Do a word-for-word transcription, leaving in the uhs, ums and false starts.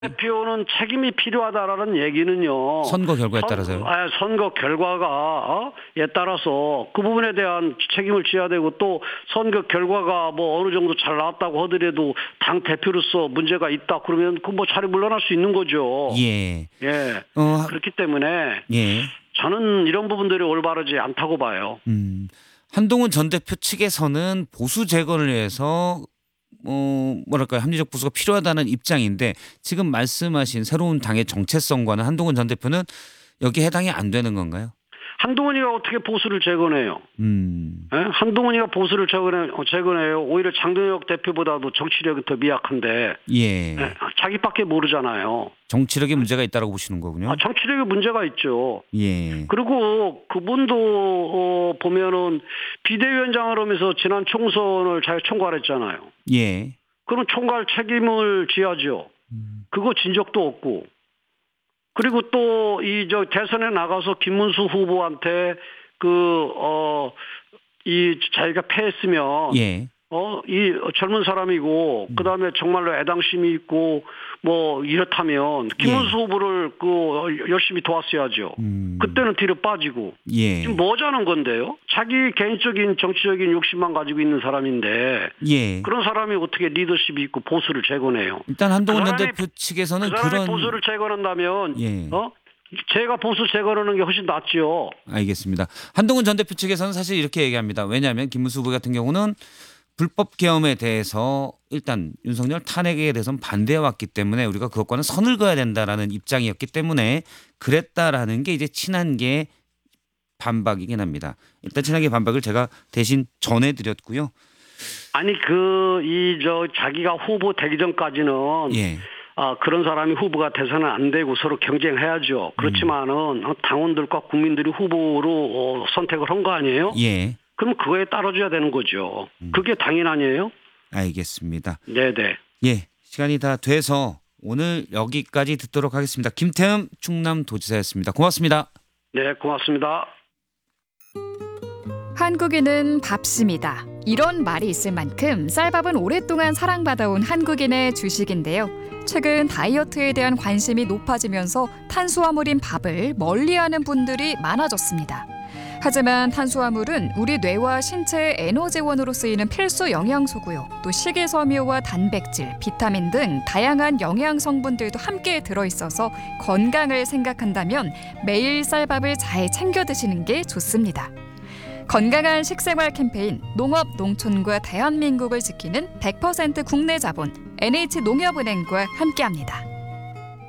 대표는 책임이 필요하다라는 얘기는요. 선거 결과에 선, 따라서요? 아, 선거 결과가에 따라서 그 부분에 대한 책임을 져야 되고 또 선거 결과가 뭐 어느 정도 잘 나왔다고 하더라도 당 대표로서 문제가 있다 그러면 그 뭐 자리 물러날 수 있는 거죠. 예. 예. 어, 그렇기 때문에 예. 저는 이런 부분들이 올바르지 않다고 봐요. 음. 한동훈 전 대표 측에서는 보수 재건을 위해서 어, 뭐랄까요, 합리적 보수가 필요하다는 입장인데 지금 말씀하신 새로운 당의 정체성과는 한동훈 전 대표는 여기에 해당이 안 되는 건가요? 한동훈이가 어떻게 보수를 재건해요? 음. 예? 한동훈이가 보수를 재건해, 재건해요. 오히려 장동혁 대표보다도 정치력이 더 미약한데 예. 예? 자기밖에 모르잖아요. 정치력에 문제가 있다라고 보시는 거군요. 아, 정치력에 문제가 있죠. 예. 그리고 그분도 어, 보면은 비대위원장을 하면서 지난 총선을 잘 총괄했잖아요. 예. 그럼 총괄 책임을 져야죠. 음. 그거 진 적도 없고. 그리고 또 이 저 대선에 나가서 김문수 후보한테 그 어 이 자기가 패했으면 예. 어 이 젊은 사람이고 음. 그다음에 정말로 애당심이 있고 뭐 이렇다면 김문수 예. 후보를 그 열심히 도왔어야죠. 음. 그때는 뒤로 빠지고 예. 지금 뭐 하자는 건데요? 자기 개인적인 정치적인 욕심만 가지고 있는 사람인데 예. 그런 사람이 어떻게 리더십이 있고 보수를 재건해요? 일단 한동훈 그 전 사람이- 대표 측에서는 그 사람이 그런 보수를 재건한다면 예. 어 제가 보수 재건하는 게 훨씬 낫죠. 알겠습니다. 한동훈 전 대표 측에서는 사실 이렇게 얘기합니다. 왜냐하면 김문수 후보 같은 경우는 불법 계엄에 대해서 일단 윤석열 탄핵에 대해서는 반대해 왔기 때문에 우리가 그것과는 선을 그어야 된다라는 입장이었기 때문에 그랬다라는 게 이제 친한계 반박이긴 합니다. 일단 친한계 반박을 제가 대신 전해드렸고요. 아니 그 이 저 자기가 후보 되기 전까지는 예. 아 그런 사람이 후보가 돼서는 안 되고 서로 경쟁해야죠. 그렇지만은 당원들과 국민들이 후보로 어, 선택을 한 거 아니에요? 예. 그럼 그거에 따라줘야 되는 거죠. 그게 당연 아니에요? 알겠습니다. 네네. 예. 시간이 다 돼서 오늘 여기까지 듣도록 하겠습니다. 김태흠 충남도지사였습니다. 고맙습니다. 네, 고맙습니다. 한국인은 밥심이다. 이런 말이 있을 만큼 쌀밥은 오랫동안 사랑받아온 한국인의 주식인데요. 최근 다이어트에 대한 관심이 높아지면서 탄수화물인 밥을 멀리하는 분들이 많아졌습니다. 하지만 탄수화물은 우리 뇌와 신체의 에너지원으로 쓰이는 필수 영양소고요. 또 식이섬유와 단백질, 비타민 등 다양한 영양 성분들도 함께 들어있어서 건강을 생각한다면 매일 쌀밥을 잘 챙겨 드시는 게 좋습니다. 건강한 식생활 캠페인 농업, 농촌과 대한민국을 지키는 백 퍼센트 국내 자본 엔에이치농협은행과 함께합니다.